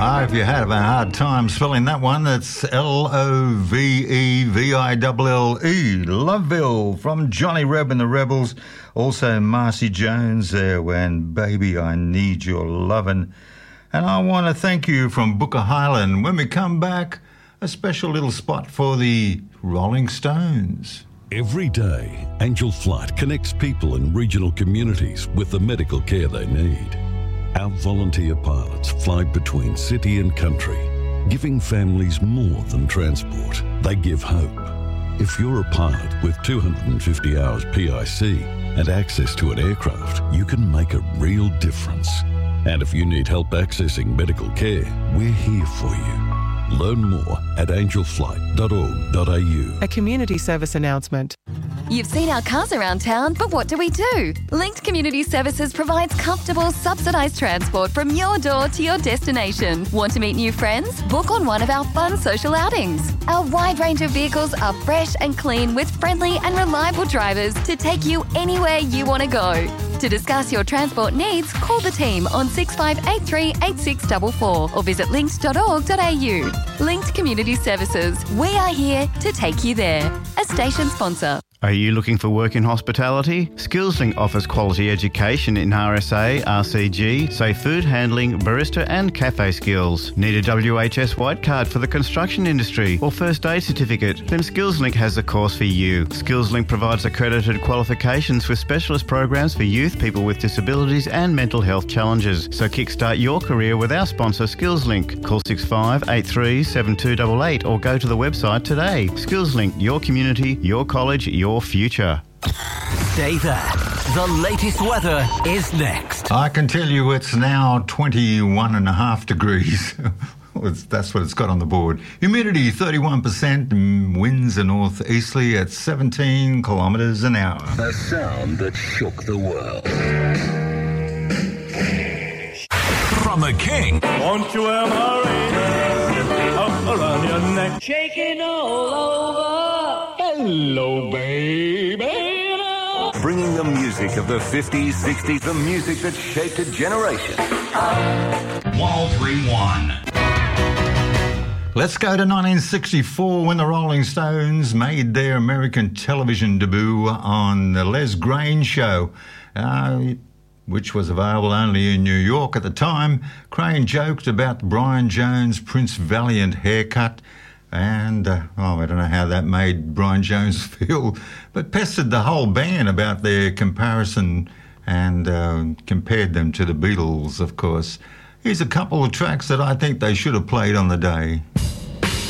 If you had a hard time spelling that one, it's Loveville, Loveville, from Johnny Reb and the Rebels. Also Marcy Jones there when Baby I Need Your Lovin'. And I want to thank you from Booker Highland. When we come back, a special little spot for the Rolling Stones. Every day, Angel Flight connects people in regional communities with the medical care they need. Our volunteer pilots fly between city and country, giving families more than transport. They give hope. If you're a pilot with 250 hours PIC and access to an aircraft, you can make a real difference. And if you need help accessing medical care, we're here for you. Learn more at angelflight.org.au. A community service announcement. You've seen our cars around town, but what do we do? Linked Community Services provides comfortable, subsidised transport from your door to your destination. Want to meet new friends? Book on one of our fun social outings. Our wide range of vehicles are fresh and clean with friendly and reliable drivers to take you anywhere you want to go. To discuss your transport needs, call the team on 6583 8644 or visit linked.org.au. Linked Community Services. We are here to take you there. A station sponsor. Are you looking for work in hospitality? SkillsLink offers quality education in RSA, RCG, safe food handling, barista and cafe skills. Need a WHS white card for the construction industry or first aid certificate? Then SkillsLink has the course for you. SkillsLink provides accredited qualifications with specialist programs for youth, people with disabilities and mental health challenges. So kickstart your career with our sponsor SkillsLink. Call 6583 7288 or go to the website today. SkillsLink, your community, your college, your future. Stay there. The latest weather is next. I can tell you it's now 21.5 degrees. That's what it's got on the board. Humidity 31%, winds are northeasterly at 17 kilometres an hour. A sound that shook the world. From the King. Won't you wear my ring up around your neck? Shaking all over. Hello, baby. Bringing the music of the 50s, 60s, the music that shaped a generation. 1031. Let's go to 1964 when the Rolling Stones made their American television debut on the Les Grange Show, which was available only in New York at the time. Crane joked about Brian Jones' Prince Valiant haircut, and I don't know how that made Brian Jones feel, but pestered the whole band about their comparison and compared them to the Beatles, of course. Here's a couple of tracks that I think they should have played on the day.